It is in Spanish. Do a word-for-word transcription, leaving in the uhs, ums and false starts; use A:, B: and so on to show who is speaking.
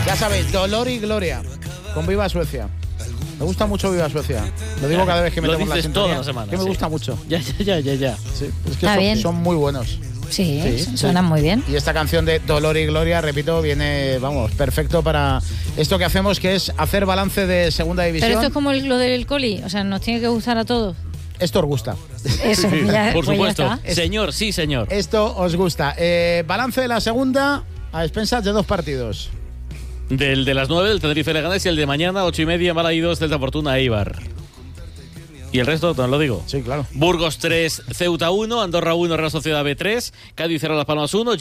A: Ya sabéis, Dolor y Gloria con Viva Suecia. Me gusta mucho Viva Suecia. Lo digo cada vez que metemos la sintonía.
B: Toda la semana,
A: que me
B: sí.
A: gusta mucho.
B: Ya, ya, ya, ya. ya.
A: Sí, es que
C: Está
A: son,
C: bien.
A: son muy buenos.
C: Sí,
A: Sí,
C: suenan
A: sí.
C: muy bien.
A: Y esta canción de Dolor y Gloria, repito, viene, vamos, perfecto para esto que hacemos, que es hacer balance de segunda división.
C: Pero esto es como el- lo del coli, o sea, nos tiene que gustar a todos.
A: Esto os gusta.
C: Eso, ya,
B: Por
C: pues ya
B: supuesto.
C: está.
B: Señor, sí, señor.
A: Esto os gusta. Eh, balance de la segunda a expensas de dos partidos.
B: Del de las nueve, el Tenerife Leganés, y el de mañana, ocho y media, Mala y dos, Celta Fortuna, Eibar. Y el resto, no lo digo.
A: Sí, claro.
B: Burgos tres, Ceuta uno, Andorra uno, Real Sociedad B tres, Cádiz cero, Las Palmas uno,